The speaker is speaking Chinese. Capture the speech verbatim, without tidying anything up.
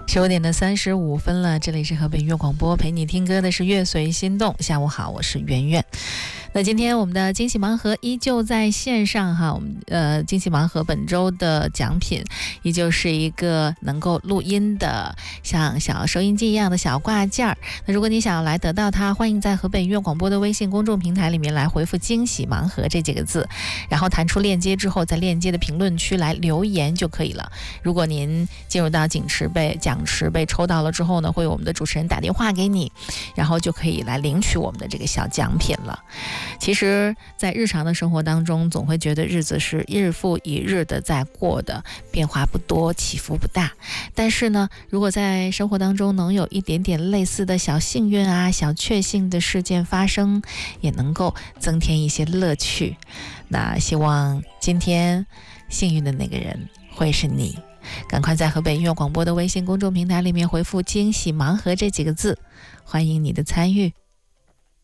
十五点的三十五分了，这里是河北音乐广播，陪你听歌的是乐随心动。下午好，我是圆圆。那今天我们的惊喜盲盒依旧在线上哈，我们呃惊喜盲盒本周的奖品依旧是一个能够录音的像小收音机一样的小挂件儿。那如果你想要来得到它，欢迎在河北音乐广播的微信公众平台里面来回复惊喜盲盒这几个字，然后弹出链接之后，在链接的评论区来留言就可以了。如果您进入到奖池被奖池被抽到了之后呢，会有我们的主持人打电话给你，然后就可以来领取我们的这个小奖品了。其实在日常的生活当中，总会觉得日子是日复一日的在过的，变化不多，起伏不大。但是呢，如果在生活当中能有一点点类似的小幸运啊、小确幸的事件发生，也能够增添一些乐趣。那希望今天幸运的那个人会是你。赶快在河北音乐广播的微信公众平台里面回复惊喜盲盒这几个字，欢迎你的参与。